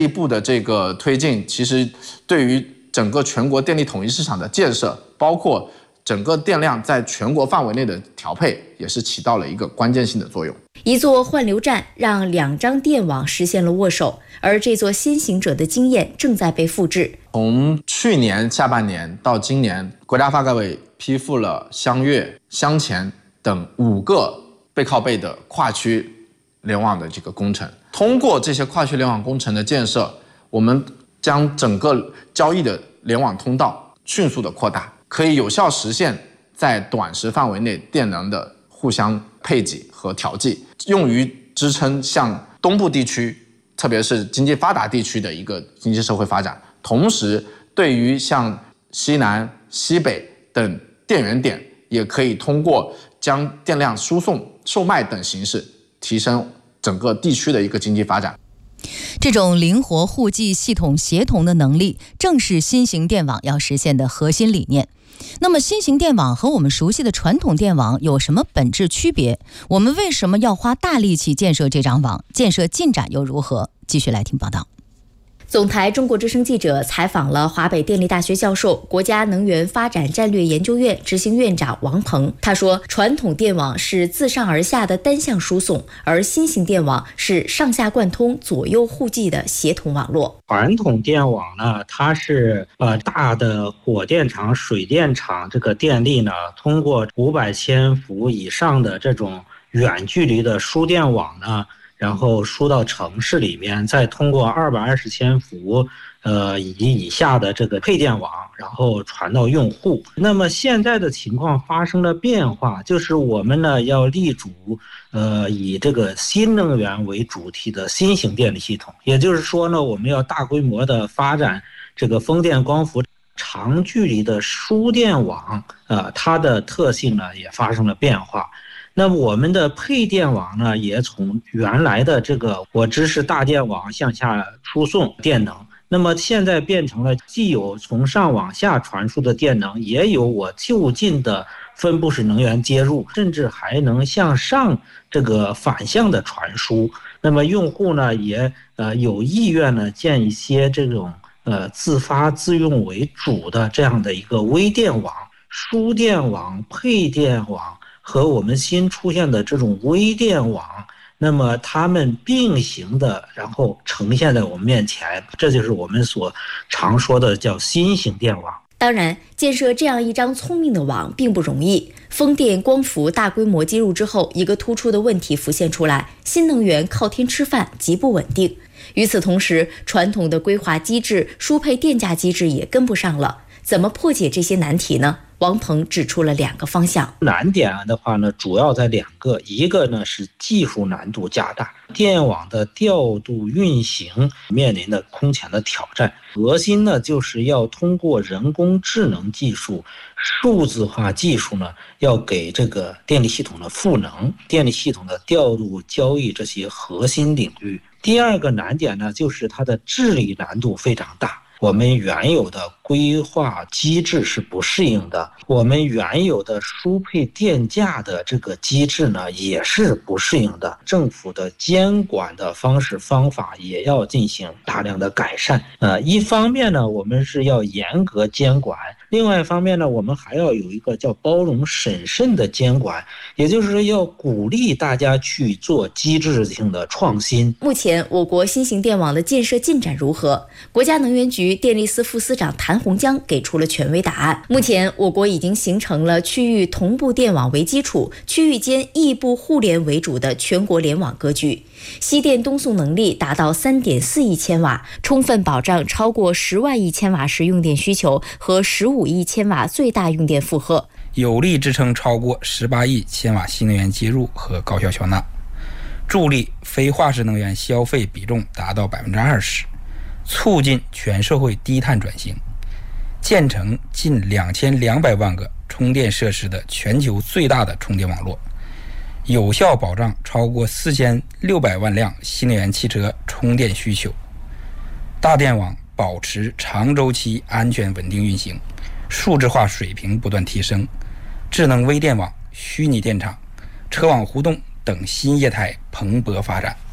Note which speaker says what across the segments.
Speaker 1: 一步的这个推进，其实对于整个全国电力统一市场的建设，包括整个电量在全国范围内的调配，也是起到了一个关键性的作用。
Speaker 2: 一座换流站让2张电网实现了握手，而这座先行者的经验正在被复制。
Speaker 1: 从去年下半年到今年，国家发改委批复了湘粤、湘黔等5个背靠背的跨区联网的这个工程。通过这些跨区联网工程的建设，我们将整个交易的联网通道迅速的扩大，可以有效实现在短时范围内电能的互相配给和调剂，用于支撑像东部地区，特别是经济发达地区的一个经济社会发展。同时，对于像西南、西北等电源点，也可以通过将电量输送、售卖等形式，提升整个地区的一个经济发展。
Speaker 3: 这种灵活互济、系统协同的能力，正是新型电网要实现的核心理念。那么，新型电网和我们熟悉的传统电网有什么本质区别？我们为什么要花大力气建设这张网？建设进展又如何？继续来听报道。
Speaker 2: 总台中国之声记者采访了华北电力大学教授、国家能源发展战略研究院执行院长王鹏。他说，传统电网是自上而下的单向输送，而新型电网是上下贯通、左右互济的协同网络。
Speaker 4: 传统电网呢，它是大的火电厂、水电厂这个电力呢，通过500千伏以上的这种远距离的输电网呢，然后输到城市里面，再通过220千伏以及以下的这个配电网，然后传到用户。那么现在的情况发生了变化，就是我们呢要立足以这个新能源为主题的新型电力系统，也就是说呢，我们要大规模的发展这个风电、光伏长距离的输电网，它的特性呢也发生了变化。那么我们的配电网呢，也从原来的这个我支持大电网向下输送电能，那么现在变成了既有从上往下传输的电能，也有我就近的分布式能源接入，甚至还能向上这个反向的传输。那么用户呢也有意愿呢建一些这种自发自用为主的这样的一个微电网、输电网、配电网和我们新出现的这种微电网，那么它们并行的，然后呈现在我们面前，这就是我们所常说的叫新型电网。
Speaker 2: 当然，建设这样一张聪明的网并不容易。风电、光伏大规模接入之后，一个突出的问题浮现出来：新能源靠天吃饭，极不稳定。与此同时，传统的规划机制、输配电价机制也跟不上了。怎么破解这些难题呢？王鹏指出了2个方向。
Speaker 4: 难点的话呢，主要在2个，一个呢是技术难度加大，电网的调度运行面临的空前的挑战。核心呢就是要通过人工智能技术、数字化技术呢，要给这个电力系统的赋能，电力系统的调度、交易这些核心领域。第2个难点呢，就是它的治理难度非常大。我们原有的规划机制是不适应的，我们原有的输配电价的这个机制呢也是不适应的，政府的监管的方式方法也要进行大量的改善。一方面呢，我们是要严格监管，另外一方面呢，我们还要有一个叫包容审慎的监管，也就是要鼓励大家去做机制性的创新。
Speaker 2: 目前我国新型电网的建设进展如何？国家能源局电力司副司长谭洪江给出了权威答案。目前我国已经形成了区域同步电网为基础、区域间异步互联为主的全国联网格局，西电东送能力达到3.4亿千瓦，充分保障超过10万亿千瓦时用电需求和15亿千瓦最大用电负荷，
Speaker 5: 有力支撑超过18亿千瓦新能源接入和高效消纳，助力非化石能源消费比重达到 20%， 促进全社会低碳转型，建成近2200万个充电设施的全球最大的充电网络，有效保障超过4600万辆新能源汽车充电需求。大电网保持长周期安全稳定运行，数字化水平不断提升，智能微电网、虚拟电厂、车网互动等新业态蓬勃发展。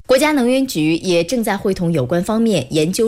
Speaker 2: 国家能源局也正在会同有关方面研究